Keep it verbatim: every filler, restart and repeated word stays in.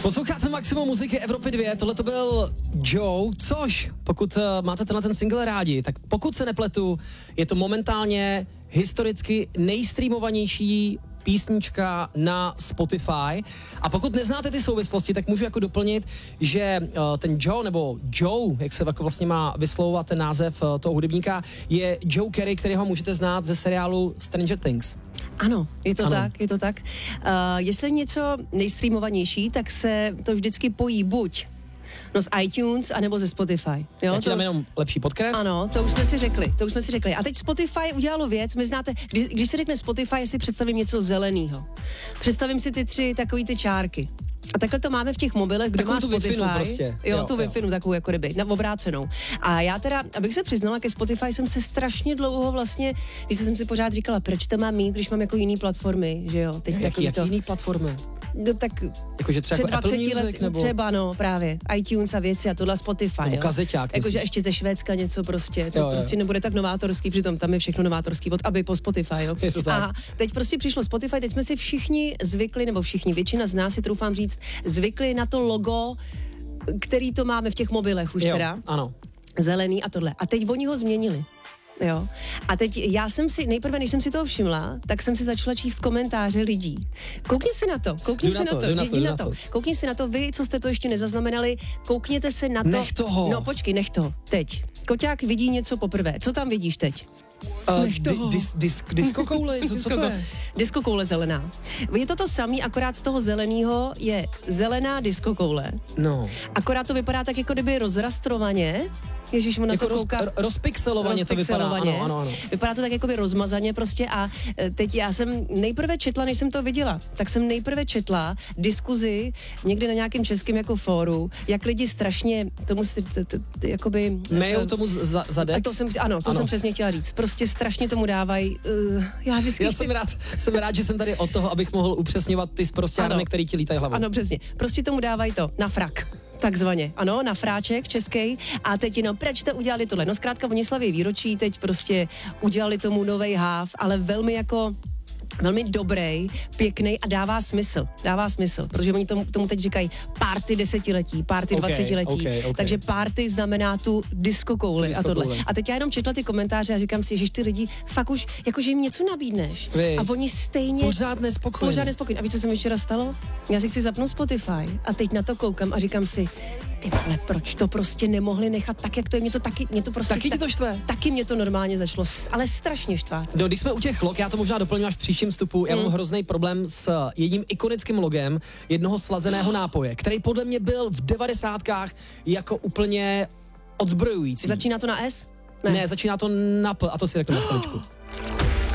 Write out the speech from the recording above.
Posloucháte Maximum muziky Evropy dva, tohle to byl Joe, což pokud uh, máte tenhle ten single rádi, tak pokud se nepletu, je to momentálně historicky nejstreamovanější písnička na Spotify. A pokud neznáte ty souvislosti, tak můžu jako doplnit, že uh, ten Joe, nebo Joe, jak se jako vlastně má vyslovovat ten název uh, toho hudebníka, je Joe Carey, kterého můžete znát ze seriálu Stranger Things. Ano, je to ano. tak, je to tak. Uh, jestli něco nejstreamovanější, tak se to vždycky pojí buď no z iTunes, anebo ze Spotify. Jo, Já ti dám jenom lepší podkres. Ano, to už jsme si řekli, to už jsme si řekli. A teď Spotify udělalo věc, my znáte, kdy, když se řekne Spotify, si představím něco zeleného. Představím si ty tři takový ty čárky. A takhle to máme v těch mobilech, kdo takovou má Spotify. Wi-Fi prostě. Jo, jo, tu Wi-Fi, takovou jako ryby, na obrácenou. A já teda, abych se přiznala, ke Spotify jsem se strašně dlouho vlastně, když jsem si pořád říkala, proč to mám mít, když mám jako jiný platformy, že jo. Teď jaký, jaký to, jiný platformy? No tak jakože třeba před jako Apple dvaceti Music, let, nebo? třeba no, právě, iTunes a věci a tohle Spotify, nebo jo. kazeťák, Jakože ještě ze Švédska něco prostě, to jo, jo. prostě nebude tak novátorský, přitom tam je všechno novátorský, od aby po Spotify, jo. Je to tak. A teď prostě přišlo Spotify, teď jsme si všichni zvykli, nebo všichni, většina z nás si troufám říct, zvykli na to logo, který to máme v těch mobilech už jo, teda. Ano. Zelený a tohle. A teď oni ho změnili. Jo. A teď já jsem si, nejprve, než jsem si toho všimla, tak jsem si začala číst komentáře lidí. Koukni si na to, koukni Jdu si na na to, to, jdu na jdi to, jdu na na to. to. Koukni si na to, vy, co jste to ještě nezaznamenali, koukněte se na to. Nech toho. No počkej, nech to, teď. Koťák vidí něco poprvé. Co tam vidíš teď? Uh, Nech toho. Dis, dis, disco koule, co, co to je? Disko koule zelená. Je to to samý, akorát z toho zeleného je zelená disko koule. No. Akorát to vypadá tak jako kdyby rozrastrovaně. Ježíš, ona Jako to kouká. roz, rozpixelovaně to vypadá, ano, ano, ano. Vypadá to tak jakoby rozmazaně prostě a e, teď já jsem nejprve četla, než jsem to viděla, tak jsem nejprve četla diskuzi někdy na nějakém českém jako fóru, jak lidi strašně tomu s- t- t- t- jakoby... Mejou e, tomu za, a zadek? to jsem, ano, to Ano. jsem přesně chtěla říct. Prostě strašně tomu dávají. Uh, já vždycky Já chci- jsem rád, jsem rád, že jsem tady od toho, abych mohl upřesňovat ty sprosťárny, Ano. který ti lítají hlavou. Ano, přesně. Prostě tomu dávají to na frak. Takzvaně, ano, na fráček český. A teď jenom, proč to udělali tohle? No zkrátka, oni slaví výročí, teď prostě udělali tomu novej háv, ale velmi jako velmi dobrý, pěkný a dává smysl. Dává smysl, protože oni tomu, tomu teď říkají party desetiletí, party Okay, dvacetiletí. okay, okay. Takže party znamená tu disco kouli Disco a tohle. kouli. A teď já jenom četla ty komentáře a říkám si, že ty lidi fakt už, jakože jim něco nabídneš. Viď. A oni stejně... Pořád nespokojení. Pořád nespokojený. A víš, co se mi včera stalo? Já si chci zapnout Spotify a teď na to koukám a říkám si, ty vole, proč to prostě nemohli nechat tak, jak to je, mě to taky, mě to prostě... Taky ti to štve? Taky mě to normálně začalo, s- ale strašně štvát. No, když jsme u těch log, já to možná doplním až v příštím vstupu, já mám hrozný problém s jedním ikonickým logem jednoho slazeného nápoje, který podle mě byl v devadesátkách jako úplně odzbrojující. Začíná to na S? Ne, začíná to na P, a to si řeknu na chviličku.